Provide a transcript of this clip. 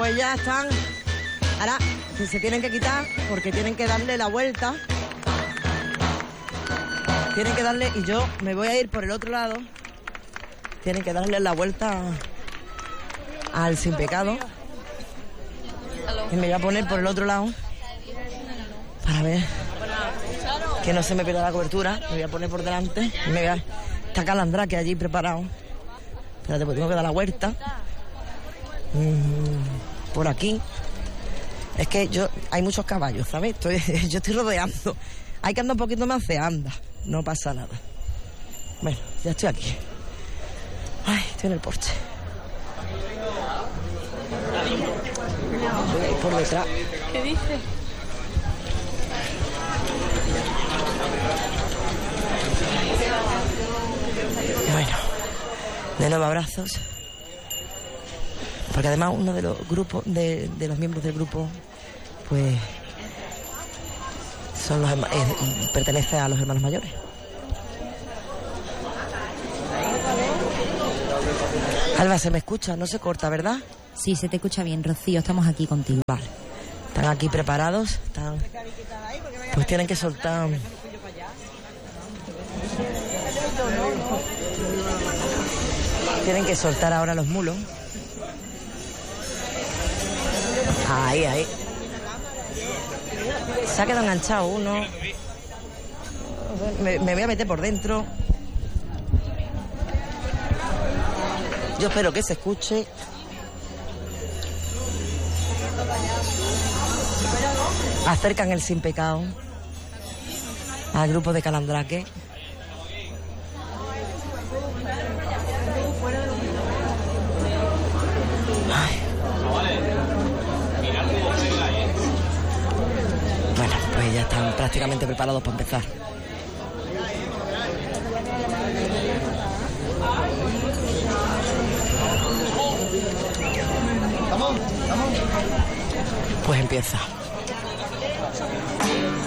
pues ya están. Ahora que se tienen que quitar porque tienen que darle la vuelta. Tienen que darle, y yo me voy a ir por el otro lado. Tienen que darle la vuelta al Sin Pecado. Y me voy a poner por el otro lado para ver que no se me pierda la cobertura. Me voy a poner por delante. Y me voy a... Está Calandraque allí preparado. Espérate, pues tengo que dar la vuelta. Por aquí. Es que hay muchos caballos, ¿sabes? Yo estoy rodeando. Hay que andar un poquito más, se anda. No pasa nada. Bueno, ya estoy aquí. Ay, estoy en el porche. Voy a ir por detrás. ¿Qué dices? Bueno, de nuevo abrazos. Porque además uno de los grupos, de los miembros del grupo, pues son pertenece a los hermanos mayores. Alba, se me escucha, no se corta, ¿verdad? Sí, se te escucha bien, Rocío, estamos aquí contigo. Vale, están aquí preparados, pues tienen que soltar. Tienen que soltar ahora los mulos. Ahí. Se ha quedado enganchado uno. Me voy a meter por dentro. Yo espero que se escuche. Acercan el Sin Pecado al grupo de Calandraque. Ay. Bueno, pues ya están prácticamente preparados para empezar. Pues empieza.